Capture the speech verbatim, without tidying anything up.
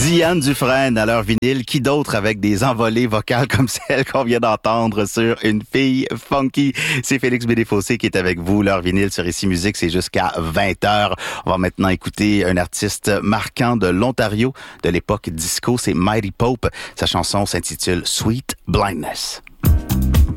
Diane Dufresne à leur vinyle. Qui d'autre avec des envolées vocales comme celle qu'on vient d'entendre sur Une fille funky? C'est Félix Bédéfossé qui est avec vous. Leur vinyle sur Ici Musique, c'est jusqu'à vingt heures. On va maintenant écouter un artiste marquant de l'Ontario de l'époque disco. C'est Mighty Pope. Sa chanson s'intitule Sweet Blindness.